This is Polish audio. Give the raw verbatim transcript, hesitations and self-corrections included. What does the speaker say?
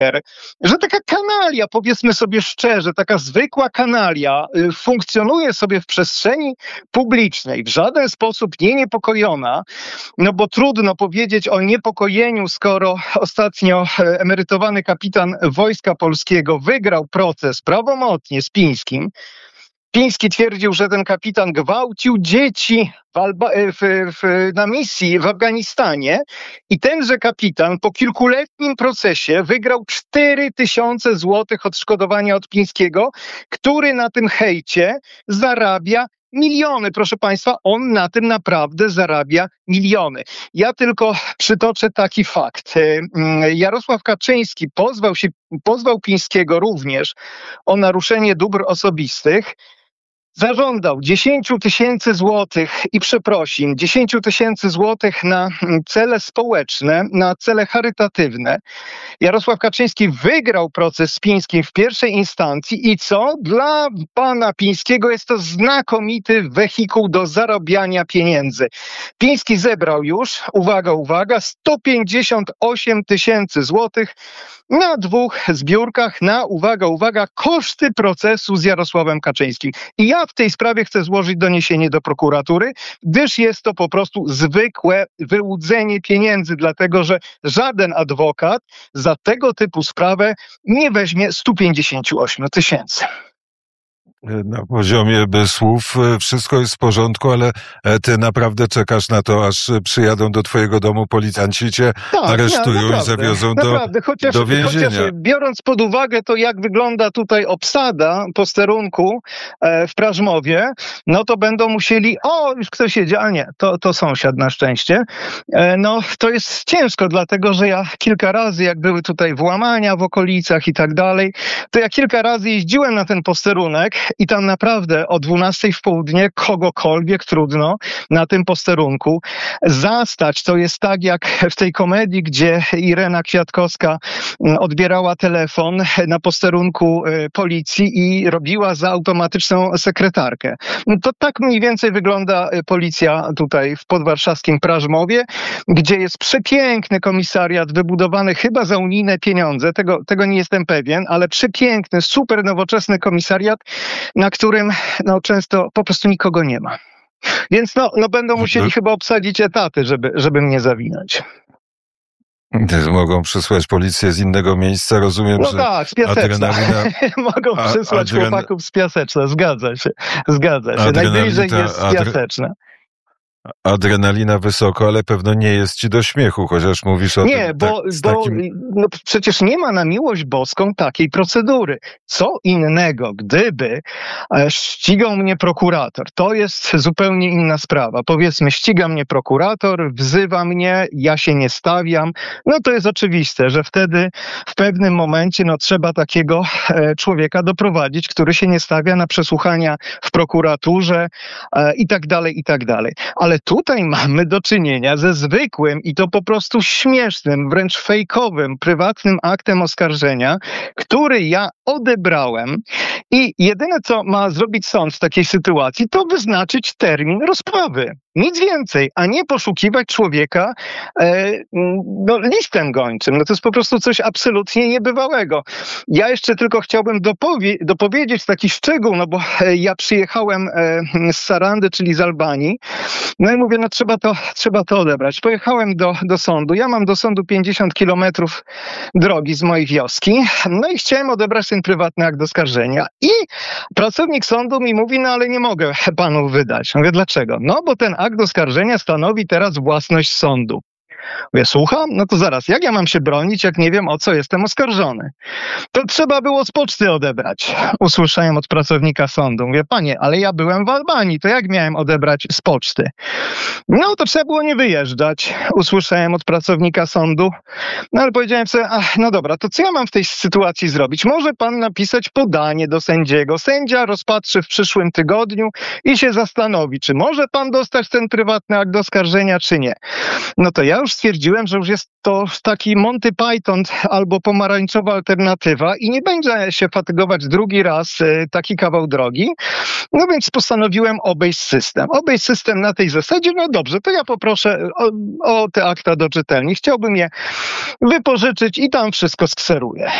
że taka kanalia, powiedzmy sobie szczerze, taka zwykła kanalia y, funkcjonuje sobie w przestrzeni publicznej, w żaden sposób nie niepokojona, no bo trudno powiedzieć o niepokojeniu, skoro ostatnio e, emerytowany kapitan Wojska Polskiego wygrał proces prawomocnie z Pińskim. Piński twierdził, że ten kapitan gwałcił dzieci w Alba- w, w, na misji w Afganistanie i tenże kapitan po kilkuletnim procesie wygrał cztery tysiące złotych odszkodowania od Pińskiego, który na tym hejcie zarabia miliony. Proszę Państwa, on na tym naprawdę zarabia miliony. Ja tylko przytoczę taki fakt. Jarosław Kaczyński pozwał się, pozwał Pińskiego również o naruszenie dóbr osobistych. Zażądał dziesięć tysięcy złotych i przeprosin, dziesięć tysięcy złotych na cele społeczne, na cele charytatywne. Jarosław Kaczyński wygrał proces z Pińskim w pierwszej instancji i co? Dla pana Pińskiego jest to znakomity wehikuł do zarabiania pieniędzy. Piński zebrał już, uwaga, uwaga, sto pięćdziesiąt osiem tysięcy złotych na dwóch zbiórkach na, uwaga, uwaga, koszty procesu z Jarosławem Kaczyńskim. I ja w tej sprawie chcę złożyć doniesienie do prokuratury, gdyż jest to po prostu zwykłe wyłudzenie pieniędzy, dlatego że żaden adwokat za tego typu sprawę nie weźmie stu pięćdziesięciu ośmiu tysięcy. Na poziomie słów wszystko jest w porządku, ale ty naprawdę czekasz na to, aż przyjadą do twojego domu policjanci i cię tak, aresztują nie, i zawiozą do, chociaż, do więzienia. Chociaż biorąc pod uwagę to, jak wygląda tutaj obsada posterunku e, w Prażmowie, no to będą musieli, o, już ktoś jedzie, ale nie, to, to sąsiad na szczęście. E, no to jest ciężko, dlatego że ja kilka razy, jak były tutaj włamania w okolicach i tak dalej, to ja kilka razy jeździłem na ten posterunek i tam naprawdę o dwunastej w południe kogokolwiek trudno na tym posterunku zastać. To jest tak jak w tej komedii, gdzie Irena Kwiatkowska odbierała telefon na posterunku policji i robiła za automatyczną sekretarkę. To tak mniej więcej wygląda policja tutaj w podwarszawskim Prażmowie, gdzie jest przepiękny komisariat wybudowany chyba za unijne pieniądze. Tego, tego nie jestem pewien, ale przepiękny, super nowoczesny komisariat, na którym no, często po prostu nikogo nie ma. Więc no, no będą musieli no. chyba obsadzić etaty, żeby, żeby mnie zawinąć. Mogą przysłać policję z innego miejsca, rozumiem, no że tak, z Piaseczna. Adrenalina... Mogą przysłać adren... chłopaków z Piaseczna, zgadza się, zgadza się. Adrenalina... Najbliżej jest adre... Piaseczna. Adrenalina wysoko, ale pewno nie jest ci do śmiechu, chociaż mówisz o nie, tym bo, tak, z bo takim... no, przecież nie ma na miłość boską takiej procedury. Co innego, gdyby e, ścigał mnie prokurator. To jest zupełnie inna sprawa. Powiedzmy, ściga mnie prokurator, wzywa mnie, ja się nie stawiam. No to jest oczywiste, że wtedy w pewnym momencie no, trzeba takiego e, człowieka doprowadzić, który się nie stawia na przesłuchania w prokuraturze e, i tak dalej, i tak dalej. Ale tutaj mamy do czynienia ze zwykłym i to po prostu śmiesznym, wręcz fejkowym, prywatnym aktem oskarżenia, który ja odebrałem i jedyne, co ma zrobić sąd w takiej sytuacji, to wyznaczyć termin rozprawy. Nic więcej, a nie poszukiwać człowieka e, no, listem gończym. No to jest po prostu coś absolutnie niebywałego. Ja jeszcze tylko chciałbym dopowie- dopowiedzieć taki szczegół, no bo e, ja przyjechałem e, z Sarandy, czyli z Albanii, no i mówię, no trzeba to, trzeba to odebrać. Pojechałem do, do sądu. Ja mam do sądu pięćdziesiąt kilometrów drogi z mojej wioski, no i chciałem odebrać ten prywatny akt oskarżenia. I pracownik sądu mi mówi, no ale nie mogę panu wydać. Mówię, dlaczego? No bo ten akt oskarżenia stanowi teraz własność sądu. Mówię, słucham? No to zaraz, jak ja mam się bronić, jak nie wiem, o co jestem oskarżony? To trzeba było z poczty odebrać. Usłyszałem od pracownika sądu. Mówię, panie, ale ja byłem w Albanii, to jak miałem odebrać z poczty? No to trzeba było nie wyjeżdżać. Usłyszałem od pracownika sądu. No ale powiedziałem sobie, ach, no dobra, to co ja mam w tej sytuacji zrobić? Może pan napisać podanie do sędziego. Sędzia rozpatrzy w przyszłym tygodniu i się zastanowi, czy może pan dostać ten prywatny akt oskarżenia, czy nie. No to ja już już stwierdziłem, że już jest to taki Monty Python albo pomarańczowa alternatywa i nie będę się fatygować drugi raz taki kawał drogi. No więc postanowiłem obejść system. Obejść system na tej zasadzie, no dobrze, to ja poproszę o, o te akta do czytelni. Chciałbym je wypożyczyć i tam wszystko skseruję.